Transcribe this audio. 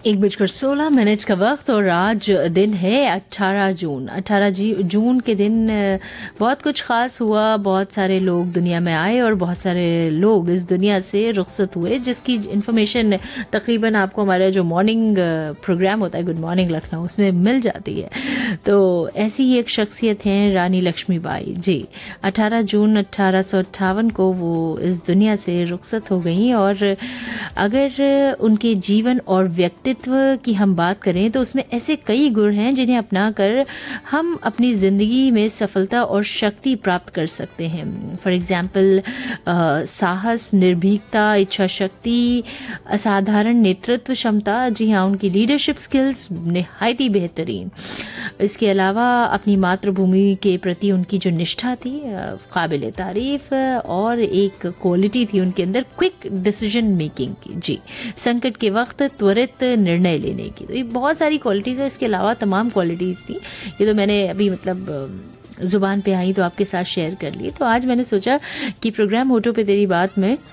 1:16 का वक्त और आज दिन है 18 जून। 18 जून के दिन बहुत कुछ ख़ास हुआ। बहुत सारे लोग दुनिया में आए और बहुत सारे लोग इस दुनिया से रुखसत हुए, जिसकी इन्फॉर्मेशन तकरीबन आपको हमारा जो मॉर्निंग प्रोग्राम होता है गुड मॉर्निंग लखनऊ उसमें मिल जाती है। तो ऐसी ही एक शख्सियत हैं रानी लक्ष्मीबाई जी। 18 जून 1858 को वो इस दुनिया से रुखसत हो गई और अगर उनके जीवन और व्यक्तित्व की हम बात करें तो उसमें ऐसे कई गुण हैं जिन्हें अपनाकर हम अपनी ज़िंदगी में सफलता और शक्ति प्राप्त कर सकते हैं। फॉर एग्ज़ाम्पल साहस, निर्भीकता, इच्छा शक्ति, असाधारण नेतृत्व क्षमता। जी हाँ, उनकी लीडरशिप स्किल्स निहायत ही बेहतरीन। इसके अलावा अपनी मातृभूमि के प्रति उनकी जो निष्ठा थी काबिल तारीफ, और एक क्वालिटी थी उनके अंदर क्विक डिसीजन मेकिंग की। जी, संकट के वक्त त्वरित निर्णय लेने की। तो ये बहुत सारी क्वालिटीज़ है। इसके अलावा तमाम क्वालिटीज़ थी, ये तो मैंने अभी ज़ुबान पे आई तो आपके साथ शेयर कर ली। तो आज मैंने सोचा कि प्रोग्राम होठों पे तेरी बात में